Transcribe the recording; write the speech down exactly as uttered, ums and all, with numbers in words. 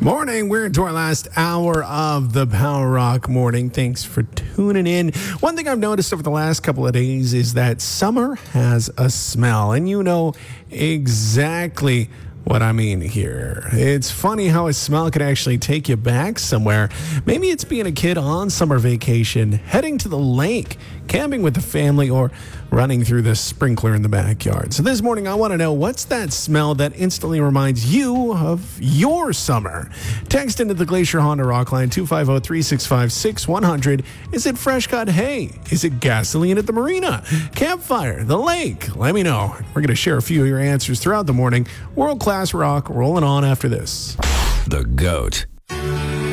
Morning. We're into our last hour of the Power Rock Morning. Thanks for tuning in. One thing I've noticed over the last couple of days is that summer has a smell, and you know exactly what I mean here. It's funny how a smell can actually take you back somewhere. Maybe it's being a kid on summer vacation, heading to the lake, camping with the family, or running through the sprinkler in the backyard. So this morning, I want to know, what's that smell that instantly reminds you of your summer? Text into the Glacier Honda Rock line two five zero, three six five, six one zero zero. Is it fresh cut hay? Is it gasoline at the marina? Campfire? The lake? Let me know. We're going to share a few of your answers throughout the morning. World class rock rolling on after this. The GOAT.